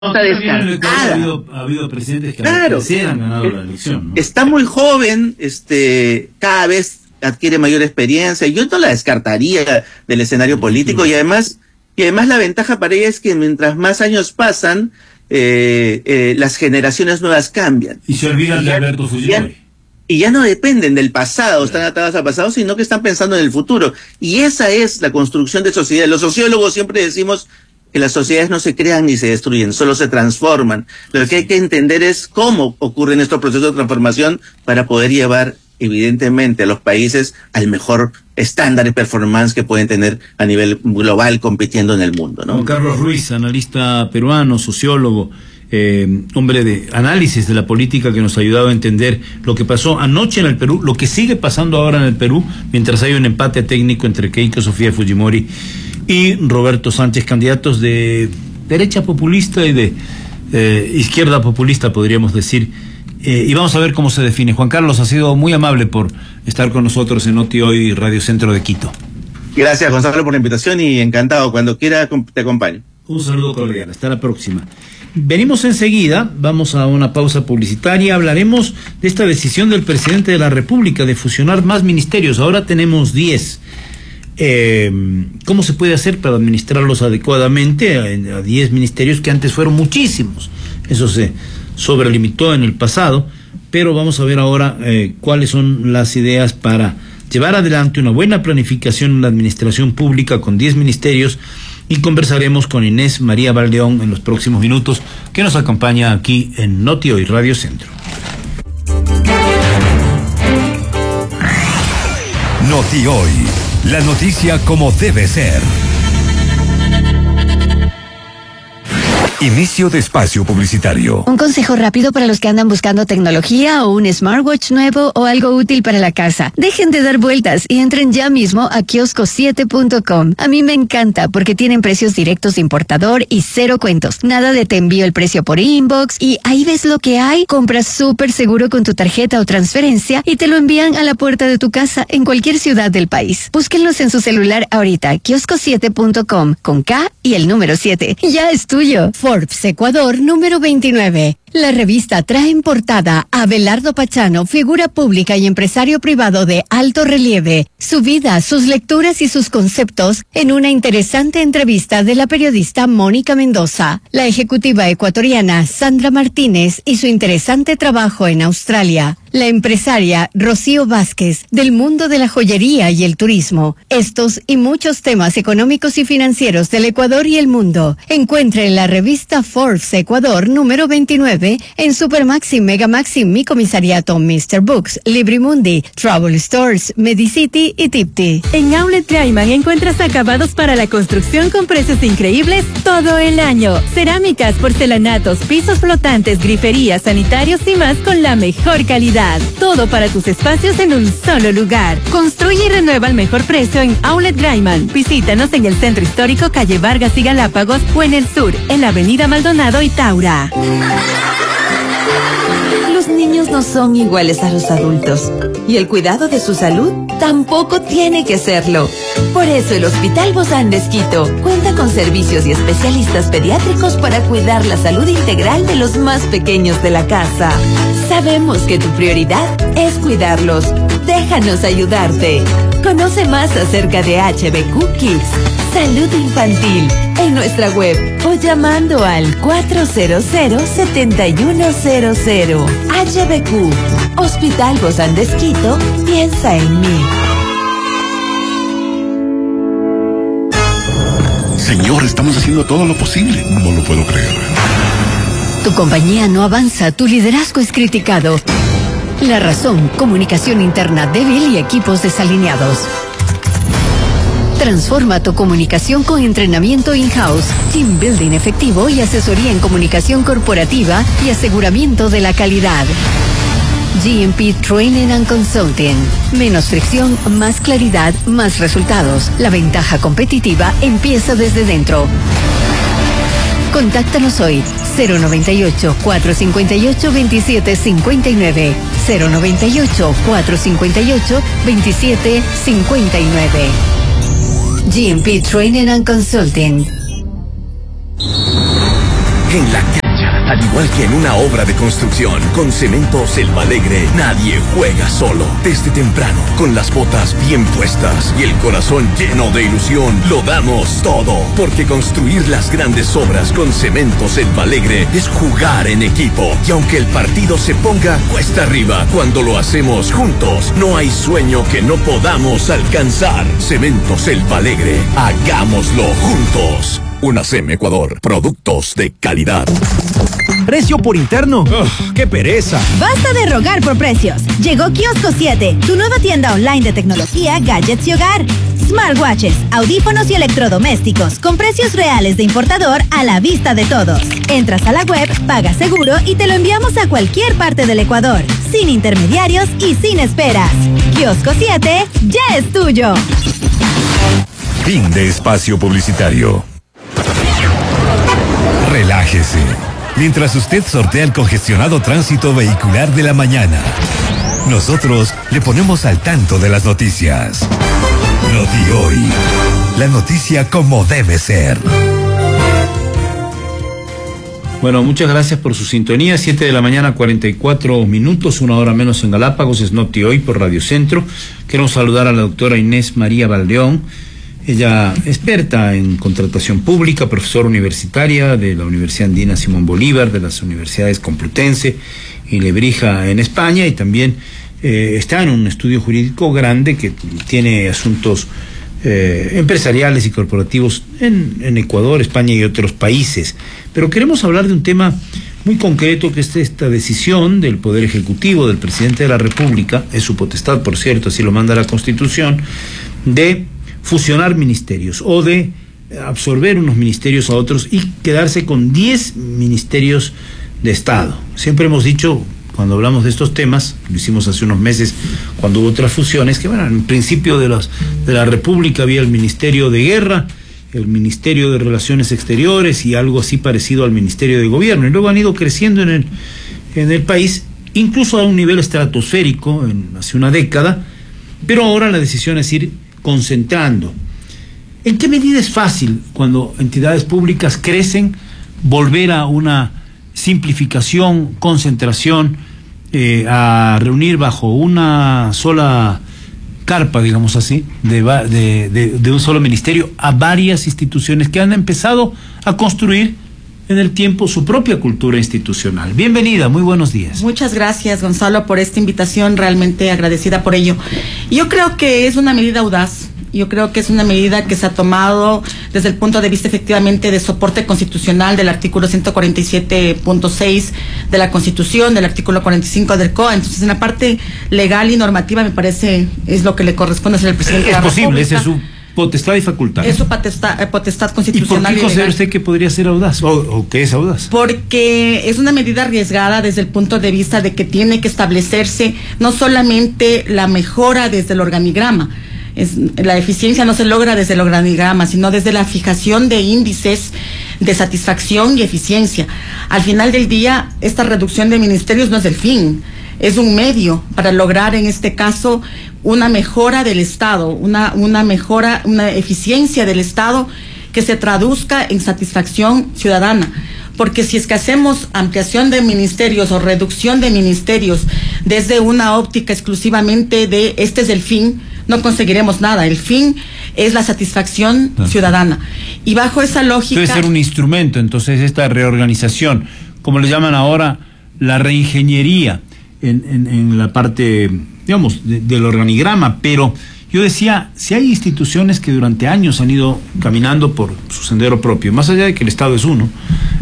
está descartada. Ha habido presidentes que han ganado la elección, ¿no? Está muy joven, cada vez adquiere mayor experiencia. Yo no la descartaría del escenario político, y además la ventaja para ella es que mientras más años pasan, las generaciones nuevas cambian. Y se olvidan de Alberto Fujimori. Y ya no dependen del pasado, están atadas al pasado, sino que están pensando en el futuro. Y esa es la construcción de sociedades. Los sociólogos siempre decimos que las sociedades no se crean ni se destruyen, solo se transforman. Lo que hay que entender es cómo ocurren estos procesos de transformación para poder llevar, evidentemente, a los países al mejor estándar de performance que pueden tener a nivel global compitiendo en el mundo, ¿no? Juan Carlos Ruiz, analista peruano, sociólogo, hombre de análisis de la política, que nos ha ayudado a entender lo que pasó anoche en el Perú, lo que sigue pasando ahora en el Perú, mientras hay un empate técnico entre Keiko Sofía Fujimori y Roberto Sánchez, candidatos de derecha populista y de izquierda populista, podríamos decir. Y vamos a ver cómo se define. Juan Carlos, ha sido muy amable por estar con nosotros en Noti Hoy Radio Centro de Quito. Gracias, Gonzalo, por la invitación, y encantado. Cuando quiera te acompaño. Un saludo cordial. Hasta la próxima. Venimos enseguida, vamos a una pausa publicitaria, hablaremos de esta decisión del presidente de la República de fusionar más ministerios. Ahora tenemos 10. ¿Cómo se puede hacer para administrarlos adecuadamente a 10 ministerios que antes fueron muchísimos? Eso se sobrelimitó en el pasado, pero vamos a ver ahora cuáles son las ideas para llevar adelante una buena planificación en la administración pública con 10 ministerios, y conversaremos con Inés María Valdeón en los próximos minutos, que nos acompaña aquí en Noti Hoy Radio Centro. Noti Hoy, la noticia como debe ser. Inicio de espacio publicitario. Un consejo rápido para los que andan buscando tecnología o un smartwatch nuevo o algo útil para la casa. Dejen de dar vueltas y entren ya mismo a kiosco7.com. A mí me encanta porque tienen precios directos de importador y cero cuentos. Nada de te envío el precio por inbox y ahí ves lo que hay. Compras súper seguro con tu tarjeta o transferencia y te lo envían a la puerta de tu casa en cualquier ciudad del país. Búsquenlos en su celular ahorita. Kiosco7.com con K y el número 7. Ya es tuyo. Forbes Ecuador número 29. La revista trae en portada a Abelardo Pachano, figura pública y empresario privado de alto relieve, su vida, sus lecturas y sus conceptos en una interesante entrevista de la periodista Mónica Mendoza, la ejecutiva ecuatoriana Sandra Martínez y su interesante trabajo en Australia, la empresaria Rocío Vázquez del mundo de la joyería y el turismo. Estos y muchos temas económicos y financieros del Ecuador y el mundo. Encuentre en la revista Forbes Ecuador número 29 en Supermaxi, Megamaxi, Mi Comisariato, Mr. Books, Librimundi, Travel Stores, Medicity y Tipti. En Outlet Graiman encuentras acabados para la construcción con precios increíbles todo el año. Cerámicas, porcelanatos, pisos flotantes, griferías, sanitarios y más con la mejor calidad. Todo para tus espacios en un solo lugar. Construye y renueva al mejor precio en Outlet Graiman. Visítanos en el Centro Histórico, calle Vargas y Galápagos, o en el sur, en la avenida Maldonado y Taura. Los niños no son iguales a los adultos y el cuidado de su salud tampoco tiene que serlo. Por eso el Hospital Bozán de Quito cuenta con servicios y especialistas pediátricos para cuidar la salud integral de los más pequeños de la casa. Sabemos que tu prioridad es cuidarlos. Déjanos ayudarte. Conoce más acerca de HBQ Kids, salud infantil, en nuestra web o llamando al 400-7100. HBQ, Hospital Bozán de Quito, piensa en mí. Señor, estamos haciendo todo lo posible. No lo puedo creer. Tu compañía no avanza, tu liderazgo es criticado. La razón, comunicación interna débil y equipos desalineados. Transforma tu comunicación con entrenamiento in-house, team building efectivo y asesoría en comunicación corporativa y aseguramiento de la calidad. GMP Training and Consulting. Menos fricción, más claridad, más resultados. La ventaja competitiva empieza desde dentro. Contáctanos hoy. 098-458-2759. 098-458-2759. GMP Training and Consulting. en la cancha. Al igual que en una obra de construcción, con Cemento Selva Alegre, nadie juega solo. Desde temprano, con las botas bien puestas y el corazón lleno de ilusión, lo damos todo. Porque construir las grandes obras con Cemento Selva Alegre es jugar en equipo. Y aunque el partido se ponga cuesta arriba, cuando lo hacemos juntos, no hay sueño que no podamos alcanzar. Cemento Selva Alegre, hagámoslo juntos. UNACEM Ecuador, productos de calidad. Precio por interno. ¡Oh, qué pereza! Basta de rogar por precios. Llegó Kiosco 7, tu nueva tienda online de tecnología, gadgets y hogar. Smartwatches, audífonos y electrodomésticos con precios reales de importador a la vista de todos. Entras a la web, pagas seguro y te lo enviamos a cualquier parte del Ecuador, sin intermediarios y sin esperas. Kiosco 7 ya es tuyo. Fin de espacio publicitario. Relájese, mientras usted sortea el congestionado tránsito vehicular de la mañana. Nosotros le ponemos al tanto de las noticias. Noti Hoy, la noticia como debe ser. Bueno, muchas gracias por su sintonía. 7 de la mañana, 44 minutos, 1 hora menos en Galápagos. Es Noti Hoy por Radio Centro. Queremos saludar a la doctora Inés María Valdeón. Ella, experta en contratación pública, profesora universitaria de la Universidad Andina Simón Bolívar, de las Universidades Complutense y Lebrija en España, y también está en un estudio jurídico grande que tiene asuntos empresariales y corporativos en Ecuador, España y otros países. Pero queremos hablar de un tema muy concreto, que es esta decisión del Poder Ejecutivo, del Presidente de la República, es su potestad, por cierto, así lo manda la Constitución, de fusionar ministerios o de absorber unos ministerios a otros y quedarse con 10 ministerios de Estado. Siempre hemos dicho, cuando hablamos de estos temas, lo hicimos hace unos meses cuando hubo otras fusiones, que bueno, en principio de la República había el Ministerio de Guerra, el Ministerio de Relaciones Exteriores y algo así parecido al Ministerio de Gobierno, y luego han ido creciendo en el país, incluso a un nivel estratosférico hace una década, pero ahora la decisión es ir concentrando. ¿En qué medida es fácil, cuando entidades públicas crecen, volver a una simplificación, concentración, a reunir bajo una sola carpa, digamos así, de un solo ministerio, a varias instituciones que han empezado a construir en el tiempo su propia cultura institucional? Bienvenida, muy buenos días. Muchas gracias, Gonzalo, por esta invitación, realmente agradecida por ello. Yo creo que es una medida audaz. Yo creo que es una medida que se ha tomado desde el punto de vista efectivamente de soporte constitucional del artículo 147.6 de la Constitución, del artículo 45 del COA. Entonces, en la parte legal y normativa, me parece, es lo que le corresponde hacer al presidente de la República. Es posible, ese es su potestad y facultad. Es su potestad constitucional. ¿Y por qué considera usted que podría ser audaz o que es audaz? Porque es una medida arriesgada desde el punto de vista de que tiene que establecerse no solamente la mejora desde el organigrama. La eficiencia no se logra desde el organigrama, sino desde la fijación de índices de satisfacción y eficiencia. Al final del día, esta reducción de ministerios no es el fin, es un medio para lograr, en este caso, una mejora del Estado, una mejora, una eficiencia del Estado que se traduzca en satisfacción ciudadana. Porque si es que hacemos ampliación de ministerios o reducción de ministerios desde una óptica exclusivamente de este es el fin, no conseguiremos nada. El fin es la satisfacción ciudadana. Y bajo esa lógica... Debe ser un instrumento, entonces, esta reorganización, como le llaman ahora, la reingeniería en la parte, digamos, del organigrama. Pero yo decía, si hay instituciones que durante años han ido caminando por su sendero propio, más allá de que el Estado es uno,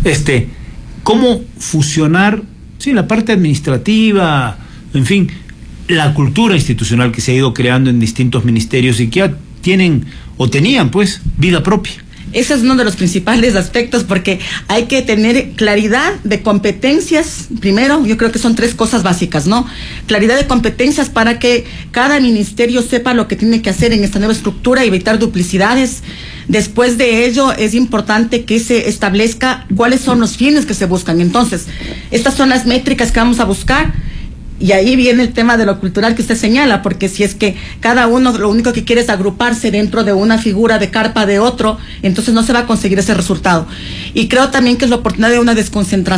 ¿cómo fusionar, sí, la parte administrativa, en fin, la cultura institucional que se ha ido creando en distintos ministerios y que ya tienen o tenían pues vida propia? Ese es uno de los principales aspectos, porque hay que tener claridad de competencias. Primero, yo creo que son 3 cosas básicas, ¿no? Claridad de competencias para que cada ministerio sepa lo que tiene que hacer en esta nueva estructura y evitar duplicidades. Después de ello, es importante que se establezca cuáles son los fines que se buscan. Entonces, estas son las métricas que vamos a buscar. Y ahí viene el tema de lo cultural que usted señala, porque si es que cada uno lo único que quiere es agruparse dentro de una figura de carpa de otro, entonces no se va a conseguir ese resultado. Y creo también que es la oportunidad de una desconcentración